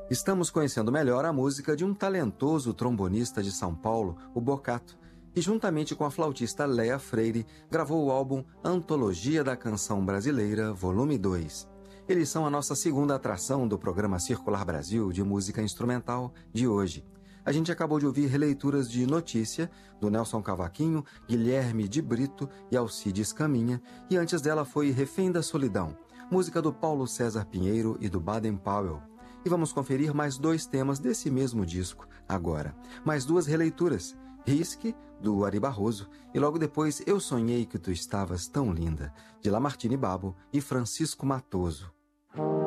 Estamos conhecendo melhor a música de um talentoso trombonista de São Paulo, o Boccato, que juntamente com a flautista Léa Freire gravou o álbum Antologia da Canção Brasileira, volume 2. Eles são a nossa segunda atração do programa Circular Brasil de música instrumental de hoje. A gente acabou de ouvir releituras de Notícia, do Nelson Cavaquinho, Guilherme de Brito e Alcides Caminha, e antes dela foi Refém da Solidão, música do Paulo César Pinheiro e do Baden Powell. E vamos conferir mais 2 temas desse mesmo disco agora. Mais 2 releituras. Risque, do Ari Barroso, e logo depois Eu Sonhei Que Tu Estavas Tão Linda, de Lamartine Babo e Francisco Matoso.